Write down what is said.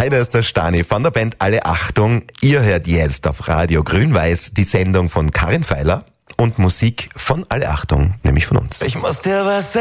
Hi, da ist der Stani von der Band Alle Achtung. Ihr hört jetzt auf Radio Grün-Weiß die Sendung von Karin Feiler und Musik von Alle Achtung, nämlich von uns. Ich muss dir was sagen.